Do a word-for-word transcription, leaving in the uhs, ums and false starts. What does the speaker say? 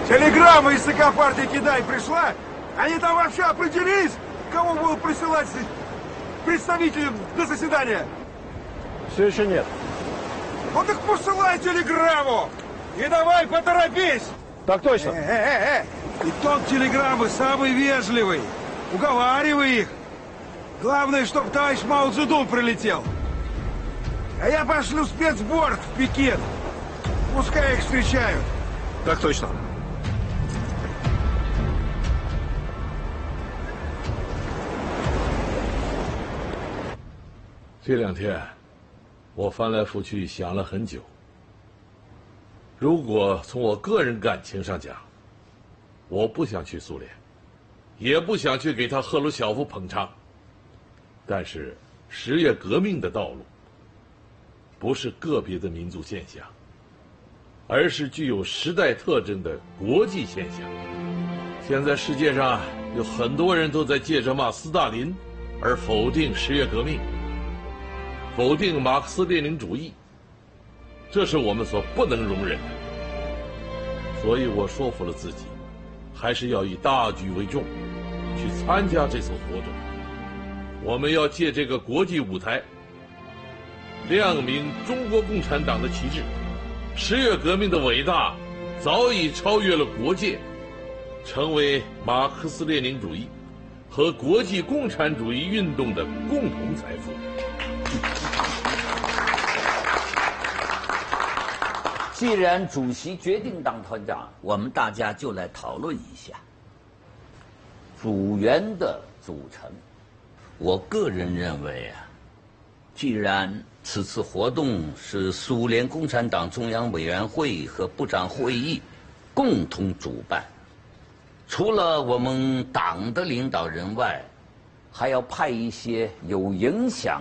Телеграмма из ЦК партии Китай пришла? Они там вообще определились, кого будут присылать представителям на заседание? Все еще нет. Вот их посылай телеграмму! И давай поторопись! Так точно. Э, э, э. Итог телеграммы самый вежливый. Уговаривай их. Главное, чтобы товарищ Мао Цзэдун прилетел. А я пошлю спецборд в Пекин. Пускай их встречают. Так точно. 这两天，我翻来覆去想了很久。如果从我个人感情上讲，我不想去苏联，也不想去给他赫鲁晓夫捧场。但是，十月革命的道路，不是个别的民族现象，而是具有时代特征的国际现象。现在世界上有很多人都在借着骂斯大林，而否定十月革命。 否定马克思列宁主义，这是我们所不能容忍的。所以我说服了自己，还是要以大局为重，去参加这次活动。我们要借这个国际舞台，亮明中国共产党的旗帜。十月革命的伟大，早已超越了国界，成为马克思列宁主义和国际共产主义运动的共同财富。 既然主席决定当团长，我们大家就来讨论一下组员的组成。我个人认为啊，既然此次活动是苏联共产党中央委员会和部长会议共同主办，除了我们党的领导人外，还要派一些有影响